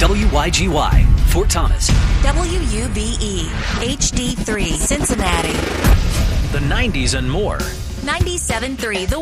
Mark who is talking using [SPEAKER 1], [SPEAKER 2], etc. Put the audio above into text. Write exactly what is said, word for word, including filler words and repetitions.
[SPEAKER 1] W Y G Y, Fort Thomas.
[SPEAKER 2] W U B E, H D three, Cincinnati.
[SPEAKER 1] The nineties and more.
[SPEAKER 2] ninety-seven point three, The